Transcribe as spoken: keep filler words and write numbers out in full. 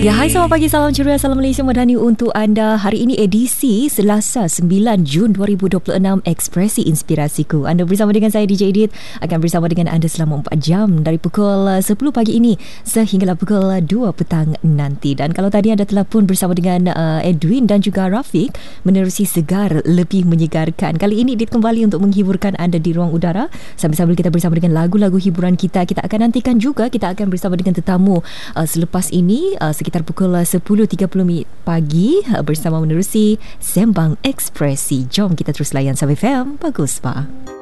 Ya, hai, selamat pagi, salam ceria, salam Malaysia Madani untuk anda. Hari ini edisi Selasa sembilan Jun dua ribu dua puluh enam, Ekspresi Inspirasiku. Anda bersama dengan saya D J Edith, akan bersama dengan anda selama empat jam dari pukul sepuluh pagi ini sehinggalah pukul dua petang nanti. Dan kalau tadi anda telah pun bersama dengan uh, Edwin dan juga Rafiq menerusi Segar Lebih Menyegarkan. Kali ini Edith kembali untuk menghiburkan anda di ruang udara sambil-sambil kita bersama dengan lagu-lagu hiburan kita. Kita akan nantikan juga, kita akan bersama dengan tetamu uh, selepas ini uh, sekitar pukul sepuluh tiga puluh minit pagi bersama menerusi Sembang Ekspresi. Jom kita terus layan Sab F M. Bagus, Pak.